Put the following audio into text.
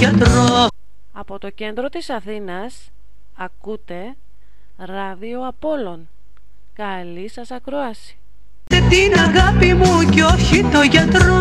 γιατρό. Από το κέντρο της Αθήνας ακούτε Ράδιο Απόλλων. Καλή σας ακρόαση. Την αγάπη μου και όχι το γιατρό.